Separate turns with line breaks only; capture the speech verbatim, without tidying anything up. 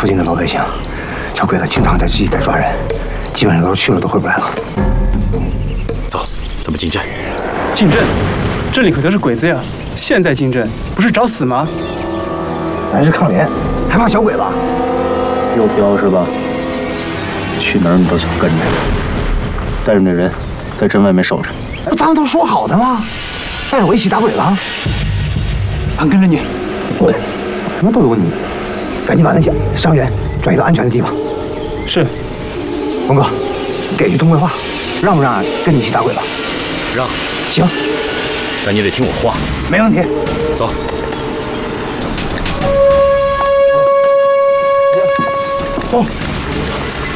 附近的老百姓，这鬼子经常在自己在抓人，基本上都是去了都回不来了。
走，咱们进镇。
进镇？这里可都是鬼子呀！现在进镇不是找死吗？
咱是抗联，还怕小鬼子？
有镖是吧？去哪儿你都想跟着，带着那人在镇外面守着。
不，咱们都说好的吗？带着我一起打鬼子。
俺跟着你。
滚！什么都有你，赶紧把那些伤员转移到安全的地方。
是。
龙哥，给句东北话，让不让俺跟你一起打鬼子？
让。
行。
但你得听我话。
没问题。
走。
走。